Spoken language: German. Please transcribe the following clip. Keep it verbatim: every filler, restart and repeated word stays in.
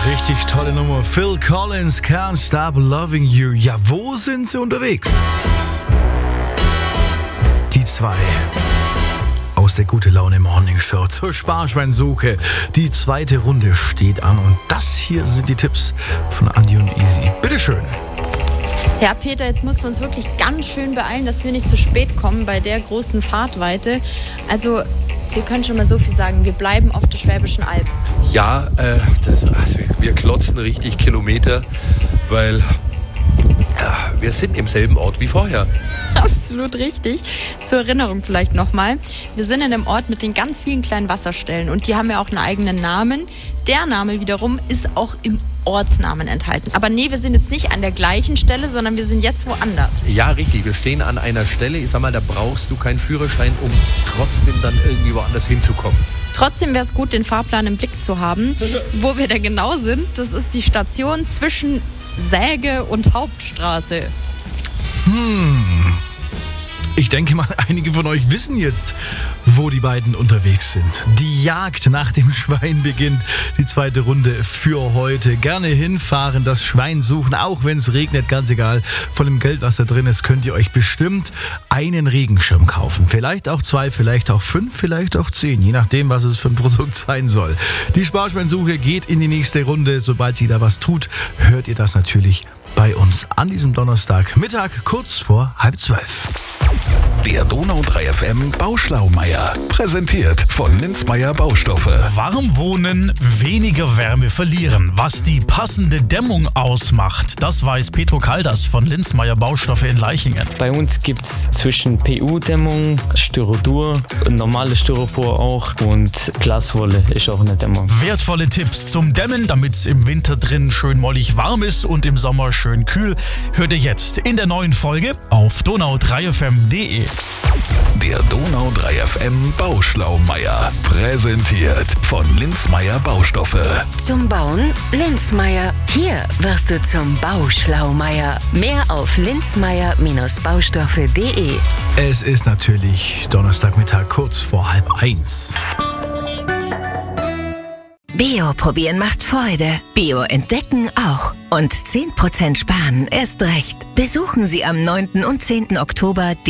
Richtig tolle Nummer. Phil Collins, Can't Stop Loving You. Ja, wo sind sie unterwegs? Die zwei aus der Gute Laune Morning Show zur Sparschweinsuche. Die zweite Runde steht an und das hier sind die Tipps von Andi und Easy. Bitteschön. Ja, Peter, jetzt muss man uns wirklich ganz schön beeilen, dass wir nicht zu spät kommen bei der großen Fahrtweite. Also, wir können schon mal so viel sagen, wir bleiben auf der Schwäbischen Alb. Ja, äh, das, also wir, wir klotzen richtig Kilometer, weil äh, wir sind im selben Ort wie vorher. Absolut richtig. Zur Erinnerung vielleicht nochmal. Wir sind in einem Ort mit den ganz vielen kleinen Wasserstellen und die haben ja auch einen eigenen Namen. Der Name wiederum ist auch im Ortsnamen enthalten. Aber nee, wir sind jetzt nicht an der gleichen Stelle, sondern wir sind jetzt woanders. Ja, richtig. Wir stehen an einer Stelle, ich sag mal, da brauchst du keinen Führerschein, um trotzdem dann irgendwie woanders hinzukommen. Trotzdem wäre es gut, den Fahrplan im Blick zu haben. Wo wir da genau sind, das ist die Station zwischen Säge und Hauptstraße. Hm. Ich denke mal, einige von euch wissen jetzt, wo die beiden unterwegs sind. Die Jagd nach dem Schwein beginnt. Die zweite Runde für heute. Gerne hinfahren, das Schwein suchen, auch wenn es regnet, ganz egal. Von dem Geld, was da drin ist, könnt ihr euch bestimmt einen Regenschirm kaufen. Vielleicht auch zwei, vielleicht auch fünf, vielleicht auch zehn. Je nachdem, was es für ein Produkt sein soll. Die Sparschweinsuche geht in die nächste Runde. Sobald sie da was tut, hört ihr das natürlich bei uns an diesem Donnerstag Mittag, kurz vor halb zwölf. Der Donau drei F M Bauschlaumeier. Präsentiert von Linzmeier Baustoffe. Warm wohnen, weniger Wärme verlieren. Was die passende Dämmung ausmacht, das weiß Petro Kaldas von Linzmeier Baustoffe in Leichingen. Bei uns gibt es zwischen P U-Dämmung, Styrodur, normale Styropor auch und Glaswolle ist auch eine Dämmung. Wertvolle Tipps zum Dämmen, damit es im Winter drin schön mollig warm ist und im Sommer schön kühl, hört ihr jetzt in der neuen Folge auf donau drei f m punkt d e. Der Donau drei F M Bauschlaumeier. Präsentiert von Linzmeier Baustoffe. Zum Bauen Linzmeier. Hier wirst du zum Bauschlaumeier. Mehr auf linzmeier Baustoffe punkt d e. Es ist natürlich Donnerstagmittag kurz vor halb eins. Bio probieren macht Freude. Bio entdecken auch. Und zehn Prozent sparen erst recht. Besuchen Sie am neunten und zehnten Oktober